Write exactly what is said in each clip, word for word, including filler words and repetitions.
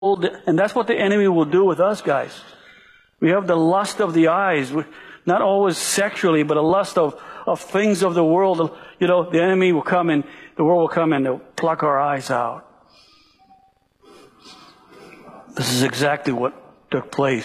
And that's what the enemy will do with us, guys. We have the lust of the eyes, not always sexually, but a lust of, of things of the world. You know, the enemy will come and the world will come and they'll pluck our eyes out. This is exactly what took place.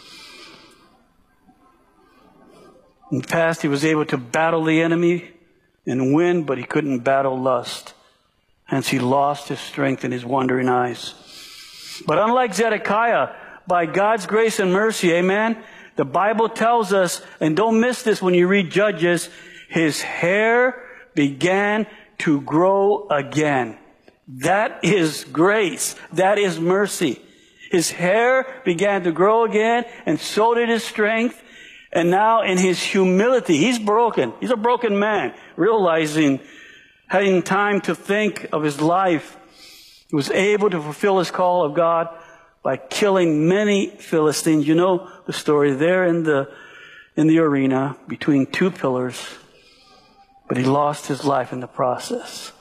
In the past, he was able to battle the enemy and win, but he couldn't battle lust. Hence, he lost his strength and his wandering eyes. But unlike Zedekiah, by God's grace and mercy, amen, the Bible tells us, and don't miss this when you read Judges, his hair began to grow again. That is grace. That is mercy. His hair began to grow again, and so did his strength. And now in his humility, he's broken. He's a broken man, realizing, having time to think of his life, he was able to fulfill his call of God by killing many Philistines. You know the story there in the in the arena between two pillars. But he lost his life in the process.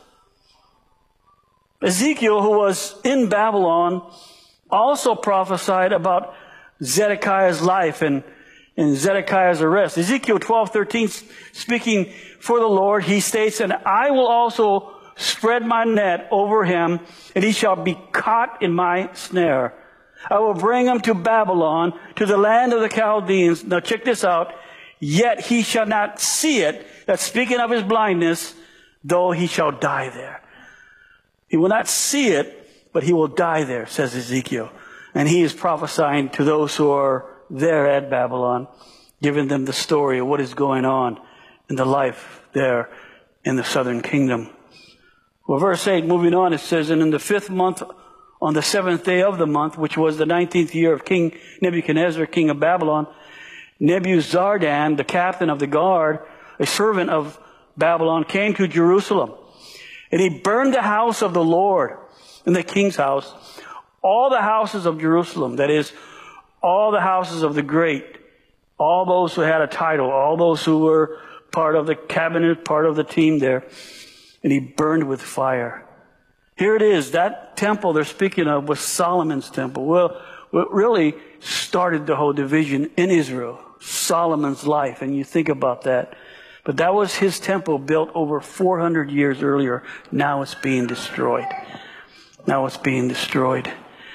Ezekiel, who was in Babylon, also prophesied about Zedekiah's life and, and Zedekiah's arrest. Ezekiel twelve thirteen, speaking for the Lord, he states, "And I will also spread my net over him, and he shall be caught in my snare. I will bring him to Babylon, to the land of the Chaldeans." Now check this out. "Yet he shall not see it." That's speaking of his blindness, "though he shall die there." He will not see it, but he will die there, says Ezekiel. And he is prophesying to those who are there at Babylon, giving them the story of what is going on in the life there in the southern kingdom. Well, verse eight, moving on, it says, "And in the fifth month, on the seventh day of the month, which was the nineteenth year of King Nebuchadnezzar, king of Babylon, Nebuzaradan, the captain of the guard, a servant of Babylon, came to Jerusalem. And he burned the house of the Lord and the king's house, all the houses of Jerusalem, that is, all the houses of the great, all those who had a title, all those who were part of the cabinet, part of the team there. And he burned with fire." Here it is. That temple they're speaking of was Solomon's temple. Well, what really started the whole division in Israel, Solomon's life. And you think about that. But that was his temple built over four hundred years earlier. Now it's being destroyed. Now it's being destroyed.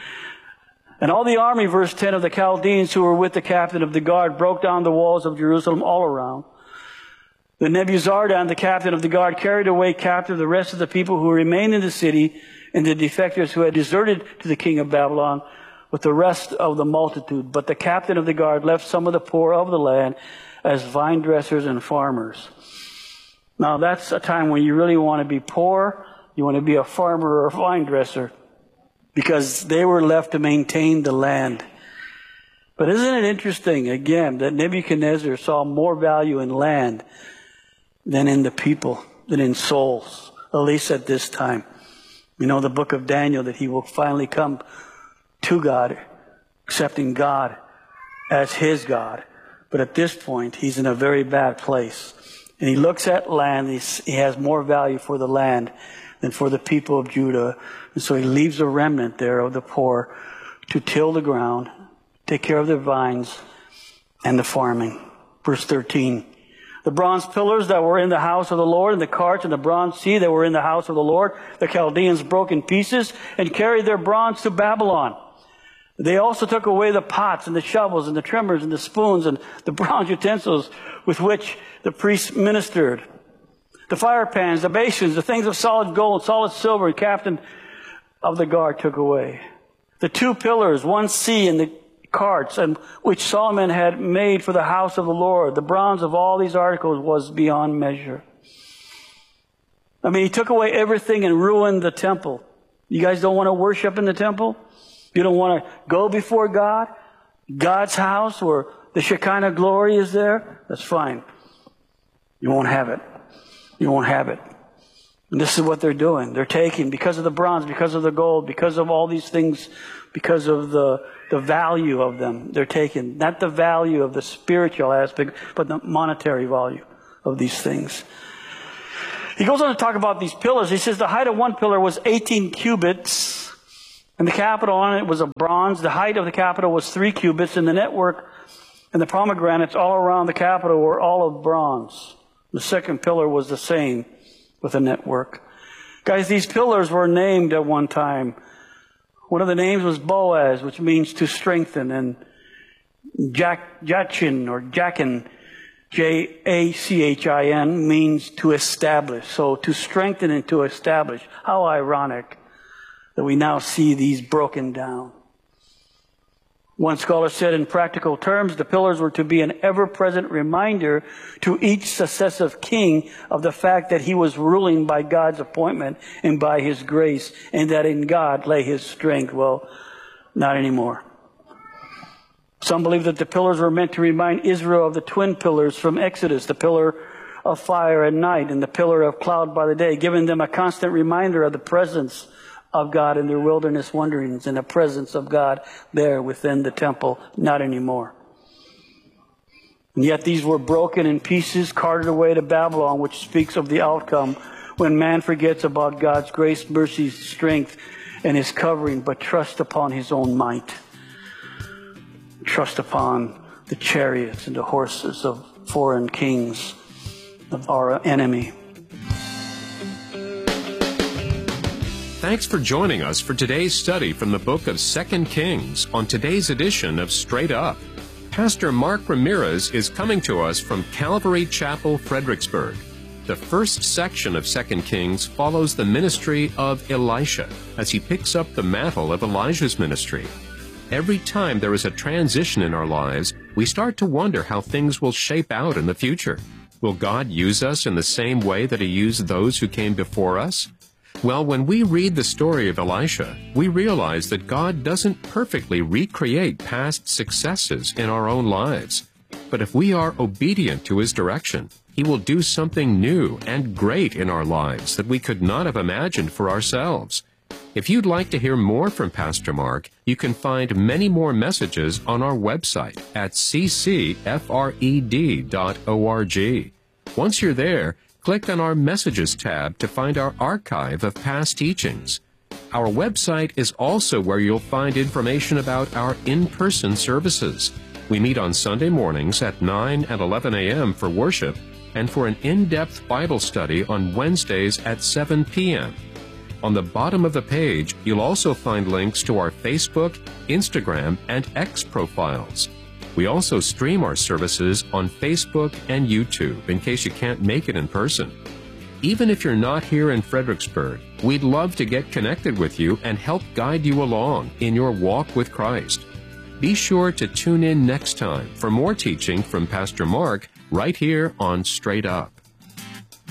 "And all the army," verse ten, "of the Chaldeans who were with the captain of the guard broke down the walls of Jerusalem all around. The Nebuzaradan, the captain of the guard, carried away captive the rest of the people who remained in the city, and the defectors who had deserted to the king of Babylon with the rest of the multitude. But the captain of the guard left some of the poor of the land as vine dressers and farmers." Now that's a time when you really want to be poor. You want to be a farmer or a vine dresser, because they were left to maintain the land. But isn't it interesting, again, that Nebuchadnezzar saw more value in land than in the people, than in souls, at least at this time. You know, the book of Daniel, that he will finally come to God, accepting God as his God. But at this point, he's in a very bad place. And he looks at land, he has more value for the land than for the people of Judah. And so he leaves a remnant there of the poor to till the ground, take care of their vines and the farming. Verse thirteen. "The bronze pillars that were in the house of the Lord, and the carts and the bronze sea that were in the house of the Lord, the Chaldeans broke in pieces and carried their bronze to Babylon. They also took away the pots and the shovels and the trimmers and the spoons and the bronze utensils with which the priests ministered. The fire pans, the basins, the things of solid gold, solid silver, the captain of the guard took away. The two pillars, one sea and the carts, and which Solomon had made for the house of the Lord. The bronze of all these articles was beyond measure." I mean, he took away everything and ruined the temple. You guys don't want to worship in the temple? You don't want to go before God? God's house where the Shekinah glory is there? That's fine. You won't have it. You won't have it. And this is what they're doing. They're taking, because of the bronze, because of the gold, because of all these things, because of the, the value of them, they're taking, not the value of the spiritual aspect, but the monetary value of these things. He goes on to talk about these pillars. He says the height of one pillar was eighteen cubits, And the capital on it was of bronze. The height of the capital was three cubits, and the network and the pomegranates all around the capital were all of bronze. The second pillar was the same with the network. Guys, these pillars were named at one time. One of the names was Boaz, which means to strengthen, and Jac- Jachin or Jachin, J A C H I N, means to establish. So to strengthen and to establish. How ironic that we now see these broken down. One scholar said, in practical terms, the pillars were to be an ever-present reminder to each successive king of the fact that he was ruling by God's appointment and by his grace, and that in God lay his strength. Well, not anymore. Some believe that the pillars were meant to remind Israel of the twin pillars from Exodus, the pillar of fire at night and the pillar of cloud by the day, giving them a constant reminder of the presence of God in their wilderness wanderings and the presence of God there within the temple. Not anymore. And yet these were broken in pieces, carted away to Babylon, which speaks of the outcome when man forgets about God's grace, mercy, strength, and his covering, but trusts upon his own might. Trust upon the chariots and the horses of foreign kings, of our enemy. Thanks for joining us for today's study from the book of Second Kings on today's edition of Straight Up. Pastor Mark Ramirez is coming to us from Calvary Chapel, Fredericksburg. The first section of Second Kings follows the ministry of Elisha as he picks up the mantle of Elijah's ministry. Every time there is a transition in our lives, we start to wonder how things will shape out in the future. Will God use us in the same way that he used those who came before us? Well, when we read the story of Elisha, we realize that God doesn't perfectly recreate past successes in our own lives. But if we are obedient to his direction, he will do something new and great in our lives that we could not have imagined for ourselves. If you'd like to hear more from Pastor Mark, you can find many more messages on our website at c c f r e d dot org. Once you're there, click on our Messages tab to find our archive of past teachings. Our website is also where you'll find information about our in-person services. We meet on Sunday mornings at nine and eleven a.m. for worship, and for an in-depth Bible study on Wednesdays at seven p.m. On the bottom of the page, you'll also find links to our Facebook, Instagram, and X profiles. We also stream our services on Facebook and YouTube in case you can't make it in person. Even if you're not here in Fredericksburg, we'd love to get connected with you and help guide you along in your walk with Christ. Be sure to tune in next time for more teaching from Pastor Mark right here on Straight Up.